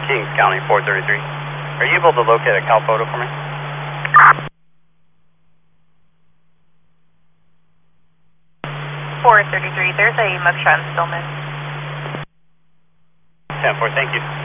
Kings County 433. Are you able to locate a Cal photo for me? 433, there's a mugshot in Stillman. 10-4, thank you.